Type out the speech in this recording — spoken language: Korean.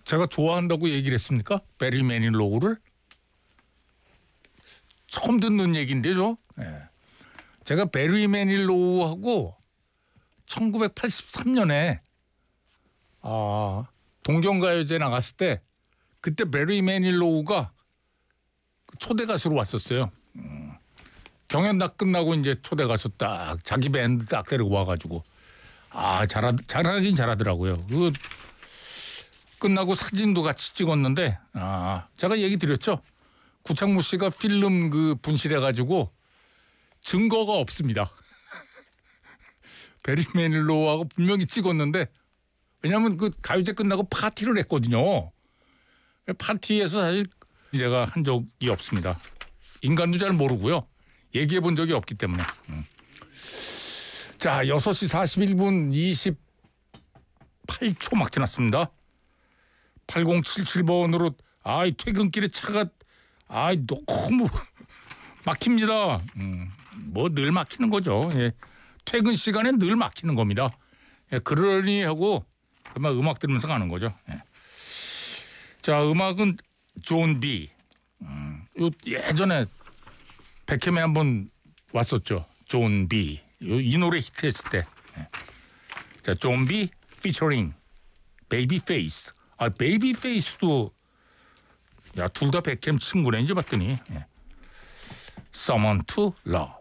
제가 좋아한다고 얘기를 했습니까? 베리 매닐로우를? 처음 듣는 얘기인데요. 네. 제가 베리 매닐로우하고 1983년에 동경가요제 나갔을 때 그때 베리 매닐로우가 초대 가수로 왔었어요. 경연 다 끝나고 이제 초대 가수 딱 자기 밴드 딱 데리고 와가지고 잘하긴 잘하더라고요. 그 끝나고 사진도 같이 찍었는데 제가 얘기 드렸죠. 구창모 씨가 필름 그 분실해가지고 증거가 없습니다. 베리 매닐로우하고 분명히 찍었는데 왜냐하면 그 가요제 끝나고 파티를 했거든요. 파티에서 사실 제가 한 적이 없습니다. 인간도 잘 모르고요. 얘기해 본 적이 없기 때문에. 자, 6시 41분 28초 막 지났습니다. 8077번으로 퇴근길에 차가 너무 막힙니다. 뭐 늘 막히는 거죠. 예. 퇴근 시간에 늘 막히는 겁니다. 예, 그러니 하고 그만 음악 들으면서 가는 거죠. 예. 자, 음악은 존 비. 예전에 백햄에 한번 왔었죠. 존 비. 이 노래 히트했을 때. 예. 자, 존 비 피처링 베이비 페이스. 베이비 페이스도 둘 다 백햄 친구네 이제 봤더니. 예. Someone to Love.